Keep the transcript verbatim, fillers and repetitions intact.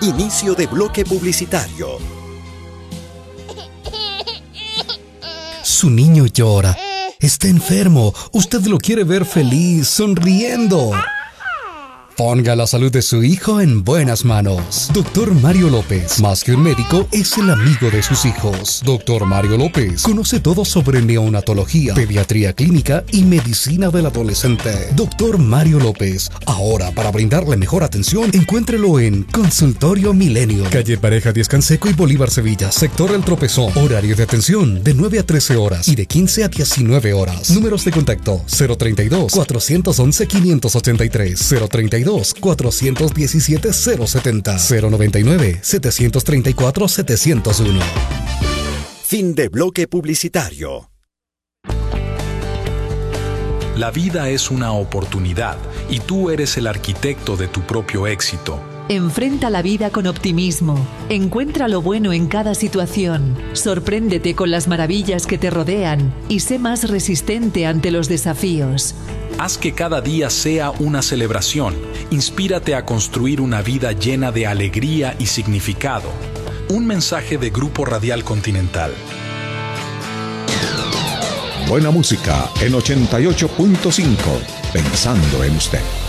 Inicio de bloque publicitario. Su niño llora. Está enfermo. Usted lo quiere ver feliz, sonriendo. Ponga la salud de su hijo en buenas manos. Doctor Mario López, más que un médico, es el amigo de sus hijos. Doctor Mario López conoce todo sobre neonatología, pediatría clínica y medicina del adolescente. Doctor Mario López, ahora para brindarle mejor atención, encuéntrelo en Consultorio Milenio, calle Pareja Díaz Canseco y Bolívar Sevilla, sector El Tropezón. Horario de atención de nueve a trece horas y de quince a diecinueve horas. Números de contacto cero treinta y dos, cuatrocientos once, quinientos ochenta y tres, cero treinta y dos, cuatrocientos diecisiete, cero setenta, cero noventa y nueve, setecientos treinta y cuatro, setecientos uno. Fin de bloque publicitario. La vida es una oportunidad y tú eres el arquitecto de tu propio éxito. Enfrenta la vida con optimismo. Encuentra lo bueno en cada situación. Sorpréndete con las maravillas que te rodean y sé más resistente ante los desafíos. Haz que cada día sea una celebración. Inspírate a construir una vida llena de alegría y significado. Un mensaje de Grupo Radial Continental. Buena música en ochenta y ocho punto cinco. Pensando en usted.